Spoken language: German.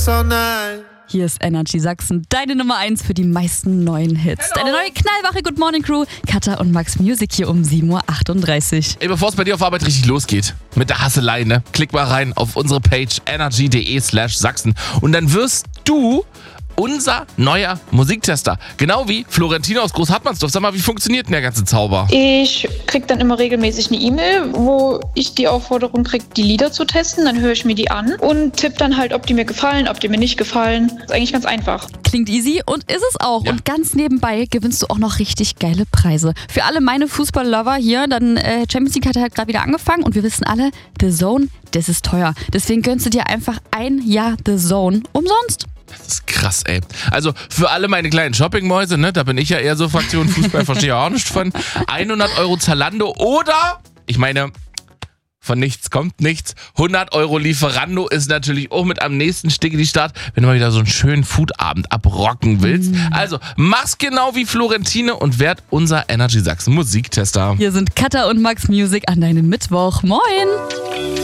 this all night. Hier ist Energy Sachsen, deine Nummer 1 für die meisten neuen Hits. Hello. Deine neue knallwache Good Morning Crew, Katha und Max Music hier um 7.38 Uhr. Ey, bevor es bei dir auf Arbeit richtig losgeht, mit der Hasselei, ne? Klick mal rein auf unsere Page energy.de/Sachsen und dann wirst du unser neuer Musiktester. Genau wie Florentino aus Großhartmannsdorf. Sag mal, wie funktioniert denn der ganze Zauber? Ich krieg dann immer regelmäßig eine E-Mail, wo ich die Aufforderung kriege, die Lieder zu testen. Dann höre ich mir die an und tippe dann halt, ob die mir gefallen, ob die mir nicht gefallen. Ist eigentlich ganz einfach. Klingt easy und ist es auch. Ja. Und ganz nebenbei gewinnst du auch noch richtig geile Preise. Für alle meine Fußball-Lover hier, dann Champions League hat halt gerade wieder angefangen und wir wissen alle, The Zone, das ist teuer. Deswegen gönnst du dir einfach ein Jahr The Zone umsonst. Das ist krass, ey. Also für alle meine kleinen Shoppingmäuse, ne, da bin ich ja eher so Fraktion Fußball, verstehe ja auch nicht von. 100 Euro Zalando oder, ich meine, von nichts kommt nichts. 100 Euro Lieferando ist natürlich auch mit am nächsten Stickeli-Start, wenn du mal wieder so einen schönen Foodabend abrocken willst. Also mach's genau wie Florentine und werd unser Energy Sachsen Musiktester. Hier sind Katha und Max Music an deinem Mittwoch. Moin!